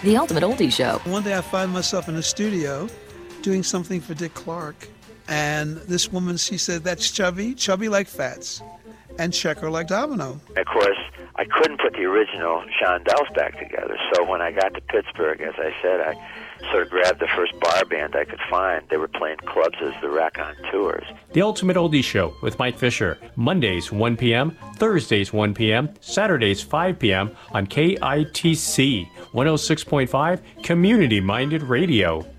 The Ultimate Oldie Show. One day I find myself in the studio doing something for Dick Clark, and this woman, she said, that's Chubby like Fats, and Checker like Domino. Of course, I couldn't put the original Shondells back together, so when I got to Pittsburgh, as I said, I sort of grabbed the first bar band I could find. They were playing clubs as the Raconteurs. The Ultimate Oldie Show with Mike Fisher. Mondays, 1 p.m., Thursdays, 1 p.m., Saturdays, 5 p.m. on KITC 106.5 Community Minded Radio.